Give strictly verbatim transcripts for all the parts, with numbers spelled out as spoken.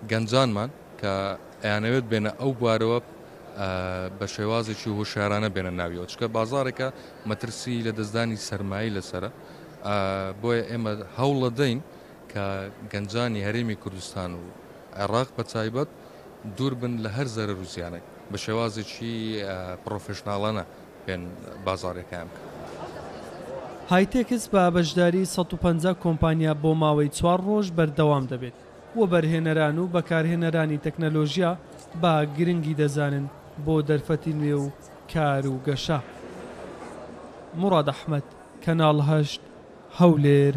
گەنجانمان کە ئەیانەوێت بێنە ئەو بوارەوە بە شێوازێکی هۆشیارانە بێنە ناویەوە چکە بازارێکە مەترسی لە دەستدانی سەرمایی لەسرە بۆیە ئێمە هەوڵە دەین کە گەنجانی هەرێمی کوردستان و عێراق بە تایبەت دوور بن لە هەر زەرە روزیانێک بە شێوازێکی پرۆفشناڵانە بێن بازارێکیان بکە. هایتێکس بە بەشداری سەد و پەنجا کۆمپانیا بۆ ماوەی چوار ڕۆژ بەردەوام دەبێت و بەرهێنەران و بەکارهێنەرانی تەکنەلۆژیا بە گرنگی دەزانن بۆ دەرفەتی نوێ و کار و گەشە. موڕاد ئەحمەد، کەناڵ هەشت، هەولێر.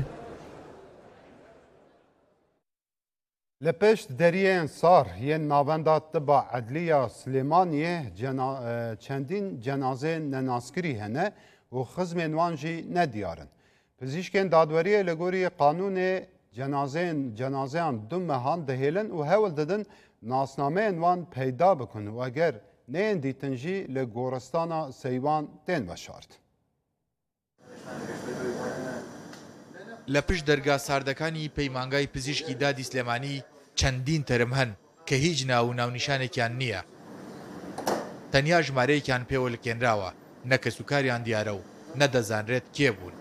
لە پشت دەریێن سار یەن ناوەندا تبا عەدلیە سلێمانیە چەندین جەنازەیên نەناسکirî hene û xizmên wan jî nediyar in. Pizîşkên dadweriye li gorî qanûnê cenazeyên cenazeyan du mehan dihêlin û hewl didin nasnameyên wan peyda bikin û eger neyên dîtin jî li goristana Seywan tên veşart. لە پشت دەرگا ساردەکانی پەیمانگای پزیشکی دادی سلێمانی چەندین تەرم هەن کە هیچ ناو و ناونیشانێکیان نییە. تەنیا ژمارەیەکیان پێوە لکێنراوە، نە کەسوکاریان دیارە و نەدەزانرێت کێ بوون.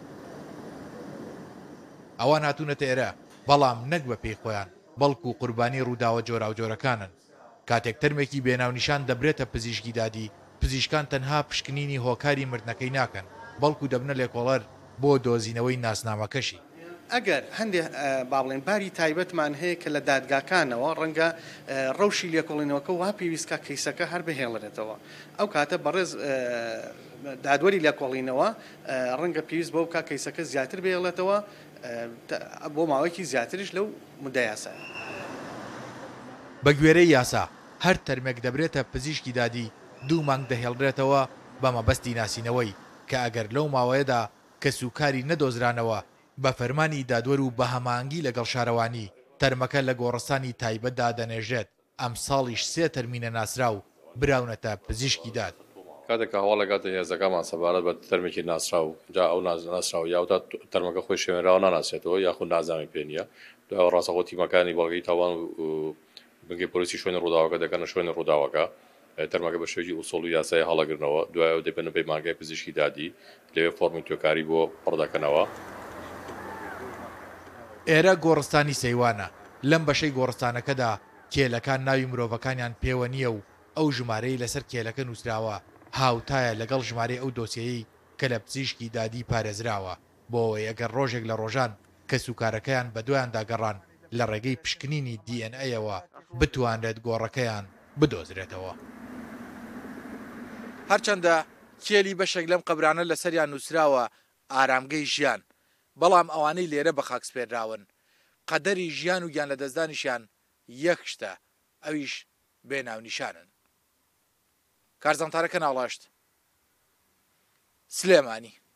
ئەوان هاتوونەتە ئێرە بەڵام نەک بە پێی خۆیان بەڵکو و قوربانی ڕووداوە جۆرا و جۆرەکانن. کاتێک تەرمێکی بێناونیشان دەبرێتە پزیشکی دادی، پزیشکان تەنها پشکنینی هۆکاری مردنەکەی ناکەن بەڵکو دەبنە لێکۆڵەر بۆ دۆزینەوەی ناسنامەکەشی. ئەگەر هەندێک باڵێن باری تایبەتمان هەیە کە لە دادگاکانەوە ڕەنگە ڕەوشی لێکۆڵینەوەکە وا پێویستکە کەیسەکە هەر بهێڵێتەوە. ئەو کاتە بەڕێز دادوەری لێکۆڵینەوە ڕەنگە پێویست بۆ بکە کەیسەکە زیاتر بهێڵێتەوە بۆ ماوەیەکی زیاتریش لەو مودە یاسا. بە گوێرەی یاسا هەر تەرمێک دەبرێتە پزیشکی دادی دوو مانگ دەهێڵدرێتەوە بە مەبەستی ناسینەوەی کە ئەگەر لەو ماوەیەدا کەسوکاری نەدۆزرانەوە بە فەرمانی دادوەر و بە هەمانگی لەگەڵ شارەوانی تەرمەکە لە گۆڕستانی تایبەتدا دەنێژێت. ئەم ساڵیش سێ تەرمینە ناسرا و براونەتە پزیشکی داد. کاتێک هەواڵ لەگاتە هێزەکەمان سەبارەت بە تەرمێکی ناسرا و جا ئەو ناسراوە یاوتا تەرمەکە خۆی شوێنراوە ناناسێتەوە یاخود نازامی پێ نییە. دوای ڕاستەخۆ تیمەکانی بەڵگەی تاوان و بنگی پۆلیسی شوێنی ڕووداوەکە دەکەنە شوێنی ڕووداوەکە تەرمەکە بە شێوەیەکی ئوسوڵ و یاسای هەڵەگرنەوە. دوایەوە دەبێنە پەیمانگای پزیشکی دادی لەوێ فۆرمی توێکاری بۆ پڕدەکەنەوە. ئێرە گۆڕستانی سەیوانە. لەم بەشەی گۆڕستانەکەدا کێلەکان ناوی مرۆڤەکانیان پێوە نییە و ئەو ژمارەی لەسەر کێلەکە نووسراوە هاوتایە لەگەڵ ژمارەی ئەو دۆسیەیەی کە لە پزیشکی دادی پارێزراوە بۆ ئەوەی ئەگەر ڕۆژێک لە ڕۆژان کەسوکارەکەیان بە دویان داگەڕان لە ڕێگەی پشکنینی دی ئەن ئەیەوە بتوانرێت گۆڕەکەیان بدۆزرێتەوە. هەرچەندە کێلی بەشێک لەم قەبرانە لەسەریان نووسراوە ئارامگەی ژیان، بەڵام ئەوانەی لێرە بە خاکسپێراون قەدەری ژیان و گیان لە دەستدانیشیان یەک شتە، ئەویش بێناونیشانن. کارزانتارەکە ناڵاشت سلێمانی.